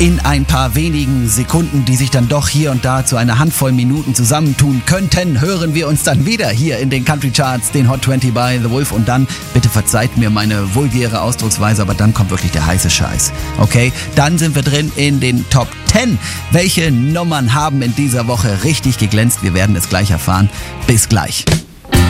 in ein paar wenigen Sekunden, die sich dann doch hier und da zu einer Handvoll Minuten zusammentun könnten, hören wir uns dann wieder hier in den Country Charts, den Hot 20 bei The Wolf und dann, bitte verzeiht mir meine vulgäre Ausdrucksweise, aber dann kommt wirklich der heiße Scheiß. Okay, dann sind wir drin in den Top 10. Welche Nummern haben in dieser Woche richtig geglänzt? Wir werden es gleich erfahren. Bis gleich.